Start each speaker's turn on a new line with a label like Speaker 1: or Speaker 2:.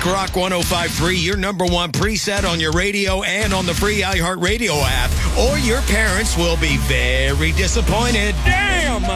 Speaker 1: Rock 105.3, your number one preset on your radio and on the free iHeartRadio app, or your parents will be very disappointed. Damn!